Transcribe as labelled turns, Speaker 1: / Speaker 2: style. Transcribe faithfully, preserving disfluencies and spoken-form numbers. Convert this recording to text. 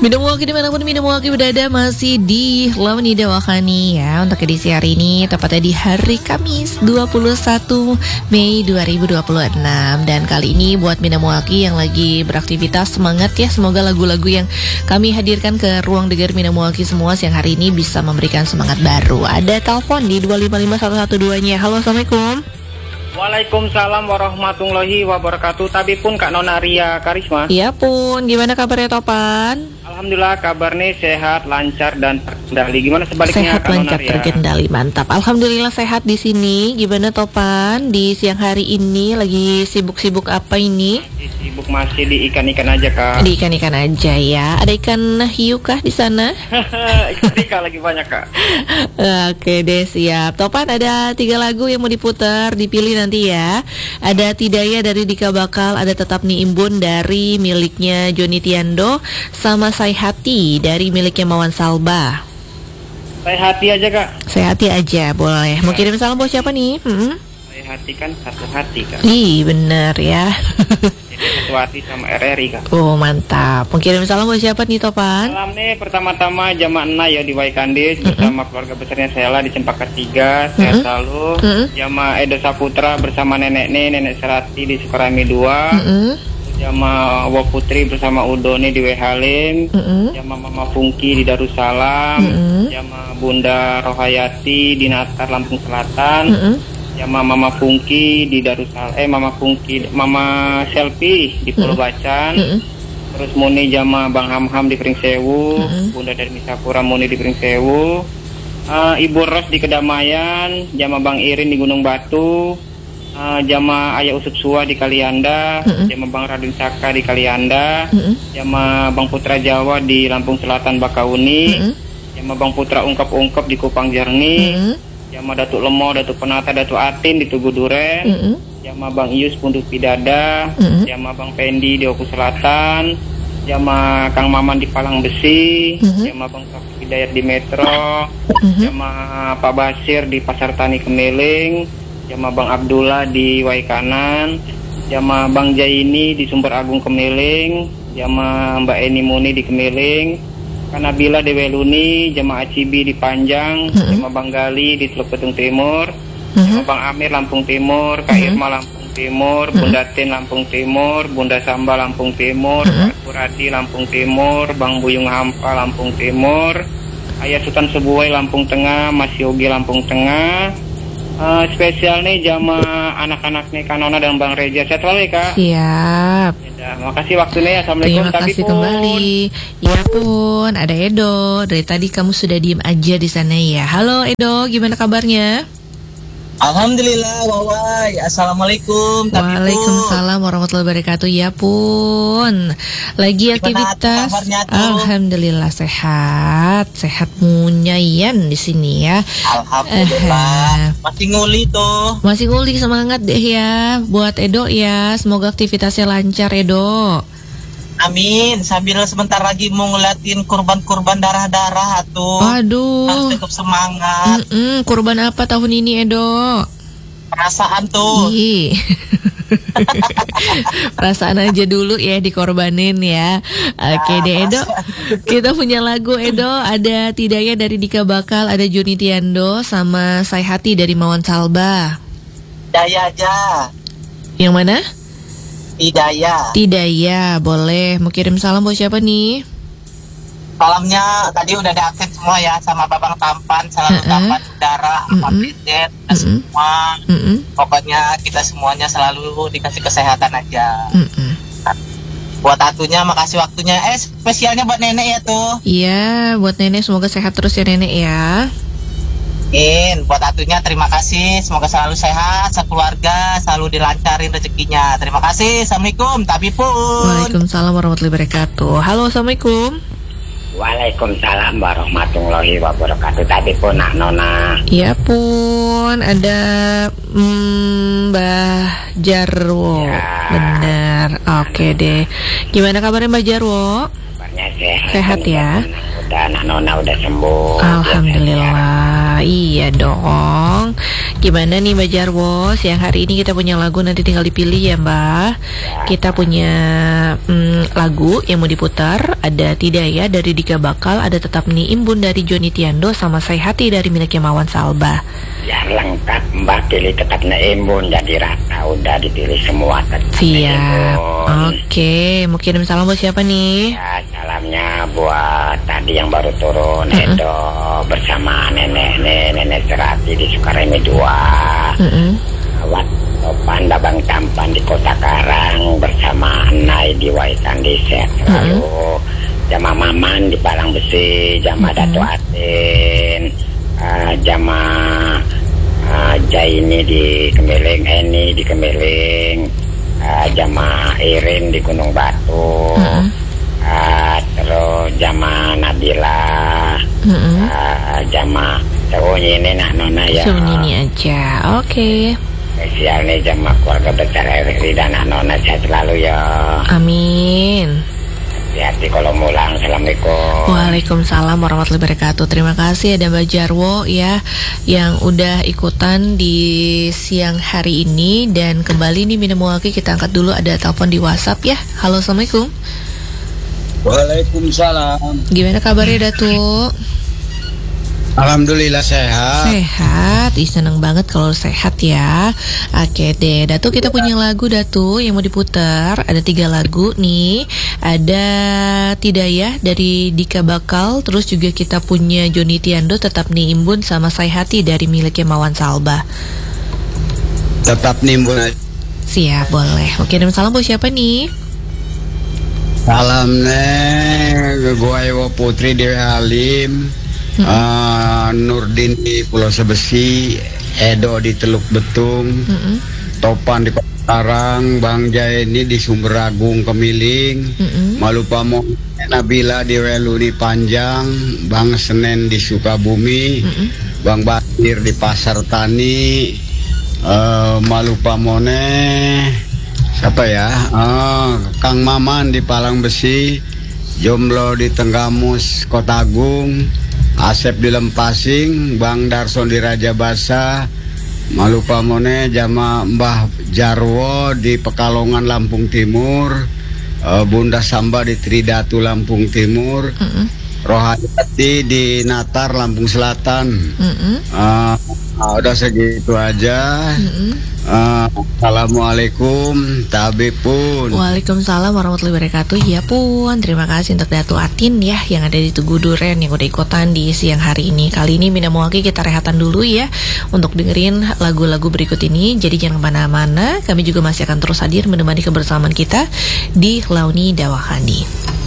Speaker 1: Minamwaki dimanapun Minamwaki berada, masih di Lawanida Wakani ya untuk edisi hari ini, tepatnya di hari Kamis dua puluh satu Mei dua ribu dua puluh enam. Dan kali ini buat Minamwaki yang lagi beraktivitas, semangat ya. Semoga lagu-lagu yang kami hadirkan ke ruang dengar Minamwaki semua siang hari ini bisa memberikan semangat baru. Ada telepon di dua lima lima satu satu dua-nya. Halo, Assalamualaikum.
Speaker 2: Waalaikumsalam warahmatullahi wabarakatuh. Tapi pun Kak Nona Ria Karisma.
Speaker 1: Iya pun, gimana kabarnya Topan?
Speaker 2: Alhamdulillah kabarnya sehat, lancar dan terkendali. Gimana sebaliknya
Speaker 1: sehat,
Speaker 2: Kak Nona
Speaker 1: lancar,
Speaker 2: Ria?
Speaker 1: terkendali, mantap. Alhamdulillah sehat di sini. Gimana Topan? Di siang hari ini lagi sibuk-sibuk apa ini?
Speaker 2: Masih sibuk masih di ikan-ikan aja Kak.
Speaker 1: Di ikan-ikan aja ya. Ada ikan hiu kah di sana?
Speaker 2: Ikan lagi banyak Kak.
Speaker 1: Oke deh, siap. Topan, ada tiga lagu yang mau diputar, dipilih nanti ya. Ada Tidaya dari Dika Bakal, ada Tetap Ni Imbun dari miliknya Joni Tiando, sama Say Hati dari miliknya Mawan Salba.
Speaker 2: Say Hati aja Kak.
Speaker 1: Say Hati aja, boleh. Mau kirim salam buat siapa nih? Hmm?
Speaker 2: Say Hati kan satu hati Kak.
Speaker 1: Ih, bener ya.
Speaker 2: Jadi satu hati sama R R I Kak.
Speaker 1: Oh, mantap. Mau kirim salam buat siapa nih Topan?
Speaker 2: Salam nih pertama-tama jamaah Ena ya di Waikandis, mm-hmm. bersama keluarga besarnya Sela di Cempaka Tiga, mm-hmm. sehat selalu. Mm-hmm. Jamaah Edo Saputra bersama nenek nih, nenek Serati di Sukarami dua. Mm-hmm. Jamaah Wa Putri bersama Udoni di Wehalim. Mm-hmm. Jamaah Mama Fungki di Darussalam. Mm-hmm. Jamaah Bunda Rohayati di Natar Lampung Selatan. Mm-hmm. Jamaah Mama Fungki di Darussalam, eh Mama Fungki, Mama Selfie di Pulau Bacan. Mm-hmm. Terus Muni jamaah Bang Hamham di Pringsewu, mm-hmm. Bunda dari Misapura Muni di Pringsewu, uh, Ibu Ros di Kedamaian, jamaah Bang Irin di Gunung Batu, uh, jamaah Ayah Usup Sua di Kalianda, mm-hmm. jamaah Bang Radin Saka di Kalianda, mm-hmm. jamaah Bang Putra Jawa di Lampung Selatan Bakauni, mm-hmm. jamaah Bang Putra Ungkap-Ungkap di Kupang Jernih, mm-hmm. jamaah Datuk Lemo, Datuk Penata, Datuk Atin di Tugu Duren, mm-hmm. jamaah Bang Ius Punduk Pidada, mm-hmm. jamaah Bang Pendi di Oku Selatan, jamaah Kang Maman di Palang Besi, mm-hmm. jamaah Bang Taufik Hidayat di Metro, mm-hmm. jamaah Pak Basir di Pasar Tani Kemeling, jamaah Bang Abdullah di Waikanan, jamaah Bang Jaini di Sumber Agung Kemeling, jamaah Mbak Eni Muni di Kemeling, Kanabila di Weluni, jamaah Cibi di Panjang, mm-hmm. jamaah Bang Gali di Teluk Betung Timur, mm-hmm. jamaah Bang Amir Lampung Timur, Kak mm-hmm. Irma Lampung Timur, mm-hmm. Bunda Tin Lampung Timur, Bunda Samba Lampung Timur, mm-hmm. Pak Kuradi Lampung Timur, Bang Buyung Hampa Lampung Timur, Ayah Sultan Sebuai Lampung Tengah, Mas Yogi Lampung Tengah. Uh, spesial nih jamaah anak-anak nih Kanona dan Bang Reja. Sehat selalu ya Kak.
Speaker 1: Siap.
Speaker 2: Ya, makasih waktunya ya. Assalamualaikum.
Speaker 1: Terima kasih
Speaker 2: pun.
Speaker 1: kembali. Ya pun, ada Edo. Dari tadi kamu sudah diem aja di sana ya. Halo Edo, gimana kabarnya?
Speaker 3: Alhamdulillah, wawai. Assalamualaikum.
Speaker 1: Waalaikumsalam warahmatullahi wabarakatuh. Ya pun, lagi aktivitas. Alhamdulillah sehat, sehat munyayan di sini ya.
Speaker 3: Alhamdulillah. Uh, masih nguli tuh.
Speaker 1: Masih nguli, semangat deh ya buat Edo ya. Semoga aktivitasnya lancar Edo.
Speaker 3: Amin. Sambil sebentar lagi mau ngeliatin kurban-kurban darah-darah tuh.
Speaker 1: Aduh.
Speaker 3: Harus tetap semangat.
Speaker 1: Mm-mm, kurban apa tahun ini Edo?
Speaker 3: Perasaan tuh.
Speaker 1: Perasaan aja dulu ya dikorbanin ya. Oke deh Edo. Kita punya lagu Edo. Ada Tidaya dari Dika Bakal, ada Joni Tiando, sama Say Hati dari Mawan Salba.
Speaker 3: Tidaya aja.
Speaker 1: Yang mana?
Speaker 3: Tidaya.
Speaker 1: Tidaya, boleh. Mau kirim salam buat siapa nih?
Speaker 3: Salamnya tadi udah ada akses semua ya, sama Babang Tampan, selalu uh-uh. Tampan Udara, Pak Presiden, uh-uh. semua. Uh-uh. Pokoknya kita semuanya selalu dikasih kesehatan aja. Uh-uh. Buat atunya makasih waktunya. Eh spesialnya buat nenek ya tuh.
Speaker 1: Iya, buat nenek semoga sehat terus ya nenek ya.
Speaker 3: In, buat atunya terima kasih, semoga selalu sehat, sekeluarga, selalu dilancarin rezekinya. Terima kasih, Assalamualaikum, tapi pun.
Speaker 1: Waalaikumsalam warahmatullahi wabarakatuh. Halo, Assalamualaikum.
Speaker 4: Waalaikumsalam warahmatullahi wabarakatuh. Tadi pun Nak Nona.
Speaker 1: Iya pun, ada mm, Mbah Jarwo. Ya. Benar, oke deh. Gimana kabarnya Mbah Jarwo?
Speaker 4: Kabarnya sehat.
Speaker 1: Sehat ya.
Speaker 4: Udah Nak Nona udah sembuh.
Speaker 1: Alhamdulillah. iya dong. Gimana nih Mbak Jarwo? Siang hari ini kita punya lagu, nanti tinggal dipilih ya Mbak. Kita punya mm, lagu yang mau diputar. Ada Tidak Ya dari Dika Bakal, ada Tetap Ni Imbun dari Joni Tiando, sama Saya Hati dari miliknya Mawan Salba.
Speaker 4: Ya lengkap Mbak, pilih Tetap Ni Imbun, jadi rata udah dipilih semua.
Speaker 1: Siap. Oke, mau kirim salam buat siapa nih?
Speaker 4: Ya, salamnya buat tadi yang baru turun, uh-uh. Edo bersama nenek nenek nenek Serati di Sukaremi dua. Uh-uh. Wat Topan Babang Tampan di Kota Karang bersama Nai di Waikandi sehat selalu. Uh-uh. Jama Maman di Palang Besi, Jama uh-uh. Dato Atin, uh, Jama uh, Jaini di Kemiling, Eni di Kemiling, uh, Jama Irin di Gunung Batu. Uh-uh. Uh, terus Jama Nabila, mm-hmm. uh, Jama Seunyi ini nak nona ya.
Speaker 1: Seunyi ini aja, oke. Okay.
Speaker 4: Spesial nih Jama keluarga besar Riri dan nak nona sehat selalu ya.
Speaker 1: Amin.
Speaker 4: Hati-hati kalau mulang. Assalamualaikum.
Speaker 1: Waalaikumsalam warahmatullahi wabarakatuh. Terima kasih ada Mbak Jarwo ya, yang udah ikutan di siang hari ini. Dan kembali nih Minamwaki, kita angkat dulu, ada telepon di WhatsApp ya. Halo, assalamualaikum.
Speaker 5: Waalaikumsalam.
Speaker 1: Gimana kabarnya Datuk?
Speaker 5: Alhamdulillah sehat.
Speaker 1: Sehat, ih seneng banget kalau sehat ya. Oke deh, Datuk, kita punya lagu Datuk yang mau diputar. Ada tiga lagu nih. Ada Tidak Ya dari Dika Bakal, terus juga kita punya Joni Tiando, Tetap Ni Imbun, sama Saya Hati dari miliknya Mawan Salba.
Speaker 5: Tetap Nimbun.
Speaker 1: Siap, boleh. Mau kirim salam buat siapa nih?
Speaker 5: Salam nih, gue Iwo Putri di Halim, hmm. uh, Nurdin di Pulau Sebesi, Edo di Teluk Betung, hmm. Topan di Kota Karang, Bang Jaini di Sumber Agung Kemiling, hmm. Malupamo Nabila di Weluni Panjang, Bang Senen di Sukabumi, hmm. Bang Batir di Pasar Tani, uh, Malupamone. Siapa ya? Oh, Kang Maman di Palang Besi, Jomblo di Tenggamus Kota Agung, Asep di Lempasing, Bang Darson di Raja Basa, Malupamone Jama Mbah Jarwo di Pekalongan Lampung Timur, uh, Bunda Samba di Tridatu Lampung Timur, uh-uh. Rohayati di Natar Lampung Selatan. Uh-uh. uh, udah segitu aja. Uh-uh. Uh, Assalamualaikum, Tabib pun.
Speaker 1: Waalaikumsalam warahmatullahi wabarakatuh. Ya pun, terima kasih untuk Datu Atin ya, yang ada di Tugu Duren, yang udah ikutan di siang hari ini. Kali ini Minamwaki kita rehatan dulu ya, untuk dengerin lagu-lagu berikut ini. Jadi jangan kemana-mana, kami juga masih akan terus hadir menemani kebersamaan kita di Launi Dawahandi.